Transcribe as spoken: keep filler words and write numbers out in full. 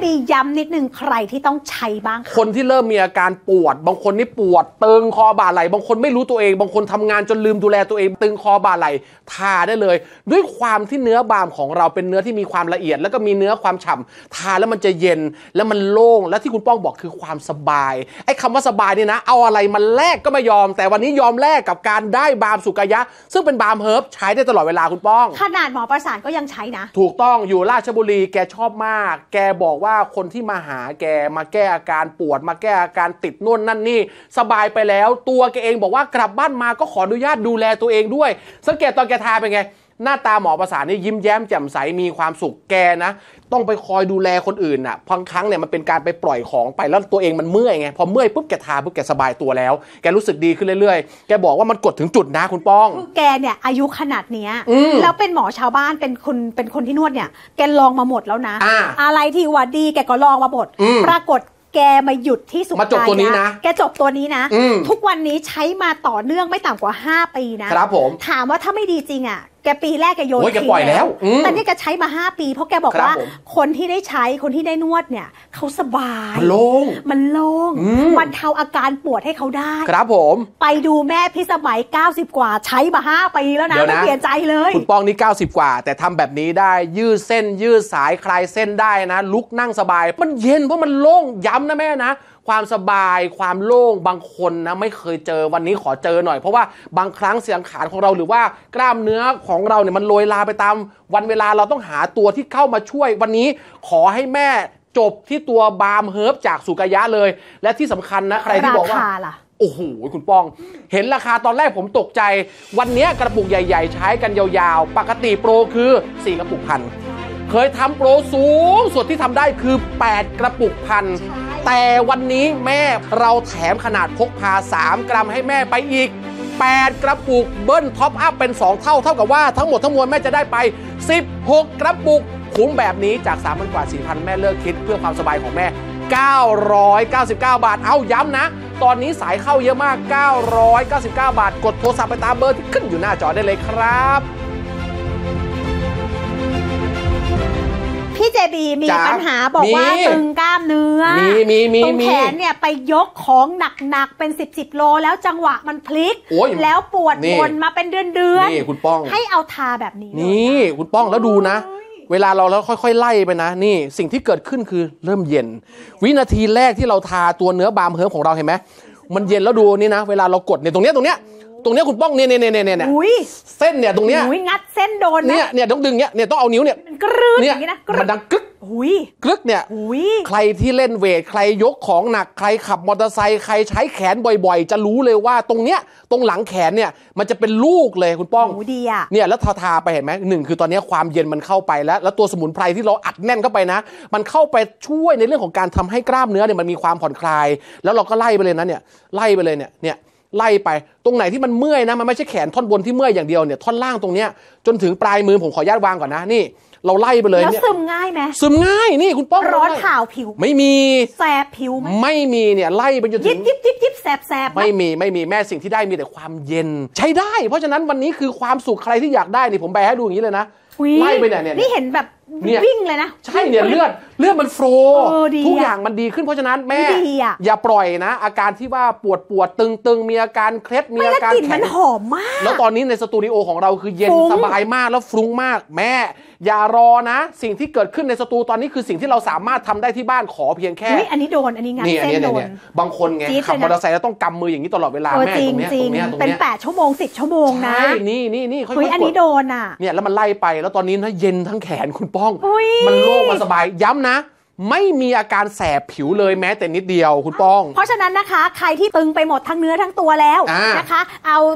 บีย้ำนิดนึงใครที่ต้องใช้บ้างคนที่เริ่มมีอาการปวดบางคนนี่ปวดตึงคอบ่าไหล่บางคนไม่รู้ตัวเองบางคนทำงานจนลืมดูแลตัวเองตึงคอบ่าไหล่ทาได้เลยด้วยความที่เนื้อบามของเราเป็นเนื้อที่มีความละเอียดแล้วก็มีเนื้อความฉ่ำทาแล้วมันจะเย็นแล้วมันโล่งและที่คุณป้องบอกคือความสบายไอ้คำว่าสบายนี่นะเอาอะไรมาแลกก็ไม่ยอมแต่วันนี้ยอมแลกกับการได้บามสุกายะซึ่งเป็นบามเฮิร์บใช้ได้ตลอดเวลาคุณป้องขนาดหมอประสานก็ยังใช้นะถูกต้องอยู่ราชบุรีแกชอบมากแกบอกว่าคนที่มาหาแกมาแก้อาการปวดมาแก้อาการติดนู่นนั่นนี่สบายไปแล้วตัวแกเองบอกว่ากลับบ้านมาก็ขออนุญาตดูแลตัวเองด้วยสังเกตตอนแกทาเป็นไงหน้าตาหมอประสานนี่ยิ้มแย้มแจ่มใสมีความสุขแกนะต้องไปคอยดูแลคนอื่นน่ะบางครั้งเนี่ยมันเป็นการไปปล่อยของไปแล้วตัวเองมันเมื่อยไงพอเมื่อยปุ๊บแกทาปุ๊บแกสบายตัวแล้วแกรู้สึกดีขึ้นเรื่อยๆแกบอกว่ามันกดถึงจุดนะคุณป้องคือแกเนี่ยอายุขนาดเนี้ยแล้วเป็นหมอชาวบ้านเป็นคนเป็นคนที่นวดเนี่ยแกลองมาหมดแล้วนะ อ, อะไรที่ว่าดีแกก็ลองมาหมดปรากฏแกมาหยุดที่สุดมาจบตัวนี้นะแกจบตัวนี้นะทุกวันนี้ใช้มาต่อเนื่องไม่ต่ำกว่าห้าปีนะครับผมถามว่าถ้าไม่ดีจริงอ่ะแกปีแรกแกโยนทิ้งแล้วแต่นี่แกใช้มาห้าปีเพราะแกบอกว่าคนที่ได้ใช้คนที่ได้นวดเนี่ยเขาสบายมันโล่งมันโล่งมันเทาอาการปวดให้เขาได้ครับผมไปดูแม่พิสมัยเก้าสิบกว่าใช้มาห้าปีแล้วนะไม่เปลี่ยนใจเลยคุณป้องนี่เก้าสิบกว่าแต่ทำแบบนี้ได้ยืดเส้นยืดสายคลายเส้นได้นะลุกนั่งสบายมันเย็นเพราะมันโล่งย้ำนะแม่นะความสบายความโล่งบางคนนะไม่เคยเจอวันนี้ขอเจอหน่อยเพราะว่าบางครั้งเสียงขานของเราหรือว่ากล้ามเนื้อของเราเนี่ยมันโรยลาไปตามวันเวลาเราต้องหาตัวที่เข้ามาช่วยวันนี้ขอให้แม่จบที่ตัวบามเฮิร์บจากสุกายะเลยและที่สำคัญนะใครที่บอกว่าโอ้โหคุณป้องเห็นราคาตอนแรกผมตกใจวันนี้กระปุกใหญ่ๆใช้กันยาวๆปกติโปรคือสี่กระปุกพันเคยทำโปรสูงสุดที่ทำได้คือแปดกระปุกพันแต่วันนี้แม่เราแถมขนาดพกพาสามกรัมให้แม่ไปอีกแปดกระปุกเบิ้ลท็อปอัพเป็นสองเท่าเท่ากับว่าทั้งหมดทั้งมวลแม่จะได้ไปสิบหกกระปุกคุ้มแบบนี้จาก สามพัน กว่า สี่พัน แม่เลิกคิดเพื่อความสบายของแม่เก้าร้อยเก้าสิบเก้าบาทเอาย้ำนะตอนนี้สายเข้าเยอะมากเก้าร้อยเก้าสิบเก้าบาทกดโทรศัพท์ไปตามเบอร์ที่ขึ้นอยู่หน้าจอได้เลยครับพี่เจบีมีปัญหาบอกว่าตึงกล้ามเนื้อมีมีมีตรงแขนเนี่ยไปยกของหนักๆเป็นสิบสิบโลแล้วจังหวะมันพลิกแล้วปวดทนมาเป็นเดือนๆนี่คุณป้องให้เอาทาแบบนี้นี่คุณป้องแล้วดูนะเวลาเราแล้วค่อยๆไล่ไปนะนี่สิ่งที่เกิดขึ้นคือเริ่มเย็นวินาทีแรกที่เราทาตัวเนื้อบามเฮิร์บของเราเห็นไหมมันเย็นแล้วดูนี่นะเวลาเรากดเนี่ยตรงเนี้ยตรงเนี้ยตรงเนี้ยคุณป้องเนี่ยเนี่ยเนี่ยเนี่ยเส้นเนี่ยตรงเนี้ยงัดเส้นโดนเนี่ยเนี่ยต้องดึงเนี่ยเนี่ยต้องเอานิ้วเนี่ยกรึ๊ดเนี่ยมันดังกึ๊กกรึ๊กเนี่ยใครที่เล่นเวทใครยกของหนักใครขับมอเตอร์ไซค์ใครใช้แขนบ่อยๆจะรู้เลยว่าตรงเนี้ยตรงหลังแขนเนี่ยมันจะเป็นลูกเลยคุณป้องเนี่ยแล้วทาๆไปเห็นไหมหนึ่งคือตอนนี้ความเย็นมันเข้าไปแล้วแล้วตัวสมุนไพรที่เราอัดแน่นเข้าไปนะมันเข้าไปช่วยในเรื่องของการทำให้กล้ามเนื้อเนี่ยมันมีความผ่อนคลายแล้วเราก็ไล่ไปเลยนะเนี่ยไล่ไปเลยเนี่ยเนี่ยไล่ไปตรงไหนที่มันเมื่อยนะมันไม่ใช่แขนท่อนบนที่เมื่อยอย่างเดียวเนี่ยท่อนล่างตรงเนี้ยจนถึงปลายมือผมขออนุญาตวางก่อนนะนี่เราไล่ไปเลยแล้วซึมง่ายไหมซึมง่ายนี่คุณป้องร้อนเผาผิวไม่มีแสบผิวไหมไม่มีเนี่ยไล่ไปจนถึงยิบยิบยิบยิบแสบแสบไม่มีไม่มีแม่สิ่งที่ได้มีแต่ความเย็นใช้ได้เพราะฉะนั้นวันนี้คือความสุขใครที่อยากได้นี่ผมแบให้ดูอย่างนี้เลยนะไล่ไปเนี่ยเนี่ยนี่เห็นแบบวิ่งเลยนะใช่เนี่ยเลือดเลือดมันโฟลทุกอย่างมันดีขึ้นเพราะฉะนั้นแม่อย่าปล่อยนะอาการที่ว่าปวดปวดตึงตึงมีอาการเคล็ดมีอาการแข็งมันหอมมากแล้วตอนนี้ในสตูดิโอของเราคือเย็นสบายมากแล้วฟรุ้งมากแม่อย่ารอนะสิ่งที่เกิดขึ้นในสตูตอนนี้คือสิ่งที่เราสามารถทำได้ที่บ้านขอเพียงแค่อันนี้โดนอันนี้งัดเส้นโดนบางคนไงขับมอเตอร์ไซค์แล้วต้องกำมืออย่างนี้ตลอดเวลาแม่ตรงนี้ตรงนี้ตรงนี้เป็นแปดชั่วโมงสิบชั่วโมงนะใช่นี่นี่นี่ค่อยๆอันนี้โดนอ่ะเนี่ยแล้วมันไล่ไปแล้วตอนนี้นะเย็นทั้งแขนคุณป้องมันโล่งมันสบายย้ำนะไม่มีอาการแสบผิวเลยแม้แต่นิดเดียวคุณป้องเพราะฉะนั้นนะคะใครที่ตึงไปหมดทั้งเนื้อทั้งตัวแล้วนะคะเอา